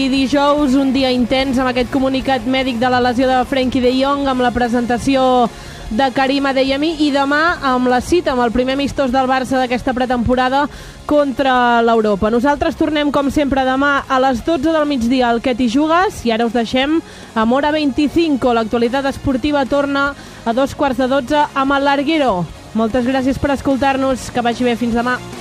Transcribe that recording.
I dijous, un dia intens amb aquest comunicat mèdic de la lesió de Frenkie de Jong, amb la presentació de Karim Adeyemi, i demà amb la cita, amb el primer amistós del Barça d'aquesta pretemporada contra l'Europa. Nosaltres tornem, com sempre, demà a les 12 del migdia al Què t'hi jugues, i ara us deixem amb Hora 25. L'actualitat esportiva torna a 12:15 amb el Larguero. Moltes gràcies per escoltar-nos, que vagi bé, fins demà.